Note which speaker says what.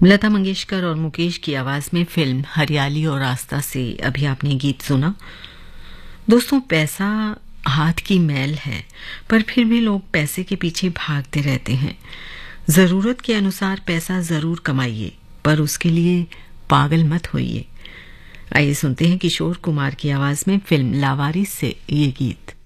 Speaker 1: लता मंगेशकर और मुकेश की आवाज में फिल्म हरियाली और रास्ता से अभी आपने गीत सुना। दोस्तों, पैसा हाथ की मैल है, पर फिर भी लोग पैसे के पीछे भागते रहते हैं। जरूरत के अनुसार पैसा जरूर कमाइए, पर उसके लिए पागल मत होइए। आइए सुनते हैं किशोर कुमार की आवाज में फिल्म लावारिस से ये गीत।